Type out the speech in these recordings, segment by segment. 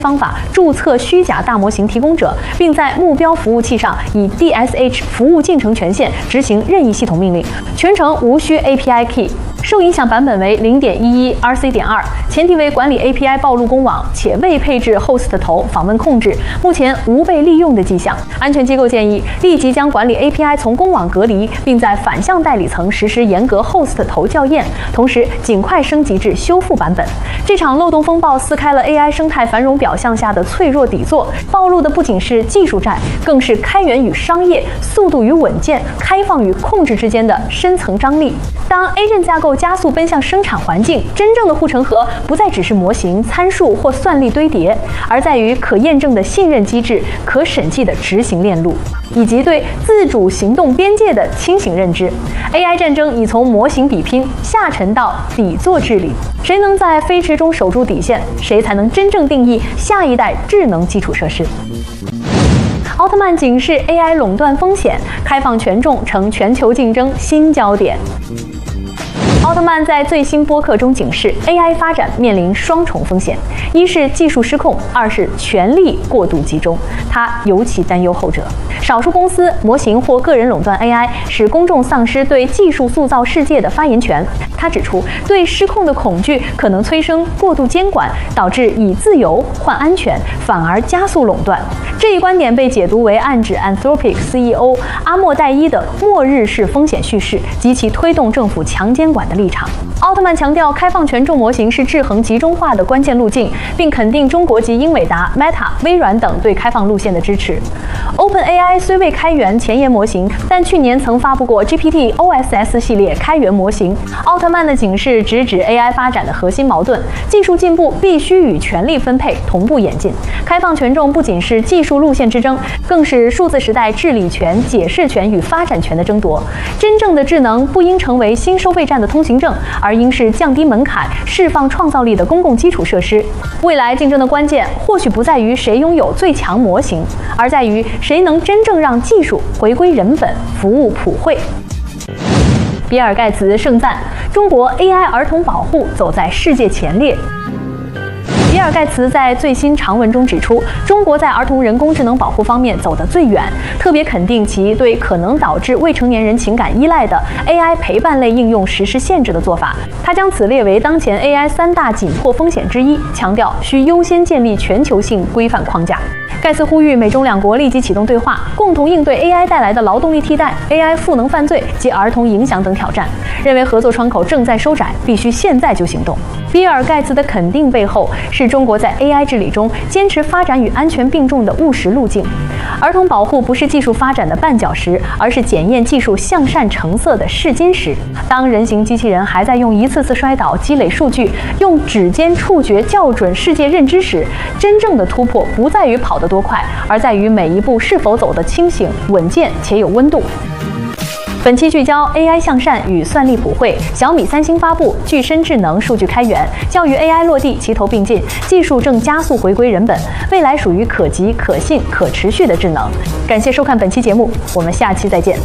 方法注册虚假大模型提供者，并在目标服务器上以 DSH 服务进程权限执行任意系统命令，全程无需 API key。受影响版本为 0.11 RC.2， 前提为管理 API 暴露公网，且未配置 host 头访问控制，目前无被利用的迹象。安全机构建议立即将管理 API 从公网隔离，并在反向代理层实施严格 host 头校验，同时尽快升级至修复版本。这场漏洞风暴撕开了 AI 生态繁荣表象下的脆弱底座，暴露的不仅是技术债，更是开源与商业、速度与稳健、开放与控制之间的深层张力。当 Agent 架构加速奔向生产环境，真正的护城河不再只是模型、参数或算力堆叠，而在于可验证的信任机制、可审计的执行链路，以及对自主行动边界的清醒认知。AI 战争已从模型比拼下沉到底座治理，谁能在飞驰中守住底线，谁才能真正定义下一代智能基础设施。奥特曼警示 AI 垄断风险，开放权重成全球竞争新焦点。奥特曼在最新播客中警示 ，AI 发展面临双重风险：一是技术失控，二是权力过度集中。他尤其担忧后者。少数公司、模型或个人垄断 AI， 使公众丧失对技术塑造世界的发言权。他指出，对失控的恐惧可能催生过度监管，导致以自由换安全，反而加速垄断。这一观点被解读为暗指 Anthropic CEO 阿莫代伊的末日式风险叙事及其推动政府强监管的立场。奥特曼强调，开放权重模型是制衡集中化的关键路径，并肯定中国及英伟达、Meta、微软等对开放路线的支持。OpenAI 虽未开源前沿模型，但去年曾发布过 GPT OSS 系列开源模型。奥特曼的警示直指 AI 发展的核心矛盾：技术进步必须与权力分配同步演进。开放权重不仅是技术路线之争，更是数字时代治理权、解释权与发展权的争夺。真正的智能不应成为新收费站的通行证，而应是降低门槛、释放创造力的公共基础设施。未来竞争的关键或许不在于谁拥有最强模型，而在于谁能真正让技术回归人本，服务普惠。比尔·盖茨盛赞中国 AI 儿童保护走在世界前列。比尔·盖茨在最新长文中指出，中国在儿童人工智能保护方面走得最远，特别肯定其对可能导致未成年人情感依赖的 AI 陪伴类应用实施限制的做法。他将此列为当前 AI 3大紧迫风险之一，强调需优先建立全球性规范框架。盖茨呼吁美中两国立即启动对话，共同应对 AI 带来的劳动力替代、AI 赋能犯罪及儿童影响等挑战，认为合作窗口正在收窄，必须现在就行动。比尔·盖茨的肯定背后是中国在 AI 治理中坚持发展与安全并重的务实路径。儿童保护不是技术发展的绊脚石，而是检验技术向善成色的试金石。当人形机器人还在用一次次摔倒积累数据，用指尖触觉校准世界认知时，真正的突破不在于跑得多快，而在于每一步是否走得清醒、稳健且有温度。本期聚焦 AI 向善与算力普惠，小米、三星发布，具身智能数据开源，教育 AI 落地，齐头并进，技术正加速回归人本，未来属于可及、可信、可持续的智能。感谢收看本期节目，我们下期再见。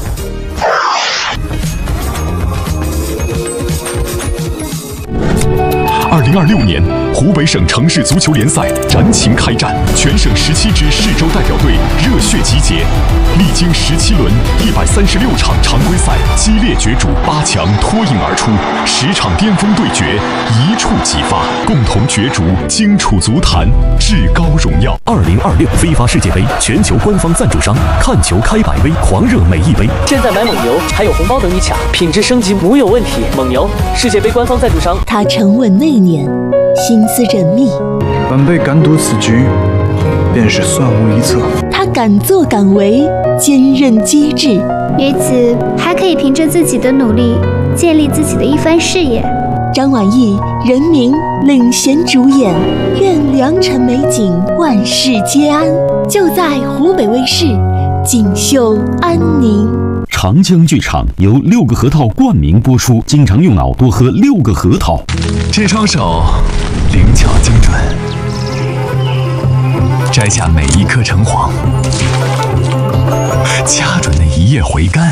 2026年，湖北省城市足球联赛燃情开战，全省17支市州代表队热血集结，历经17轮136场常规赛激烈角逐，8强脱颖而出，10场巅峰对决一触即发，共同角逐荆楚足坛至高荣耀。2026非法世界杯全球官方赞助商，看球开百威，狂热每一杯。 现在买蒙牛还有红包等你抢，品质升级无有问题。蒙牛，世界杯官方赞助商。 他沉稳内敛，心思缜密， 本辈敢赌此局，便是算无一策。 他敢作敢为，坚韧机智， 于此还可以凭着自己的努力建立自己的一番事业。 张晚意、任明领衔主演，愿良辰美景，万事皆安。就在湖北卫视，锦绣安宁。 长江剧场由6个核桃冠名播出，经常用脑多喝6个核桃。 这双手灵巧精准，摘下每一颗橙黄，掐准那一叶回甘。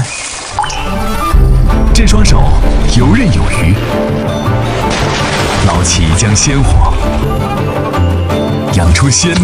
这双手游刃有余，捞起一江鲜活， 养出鲜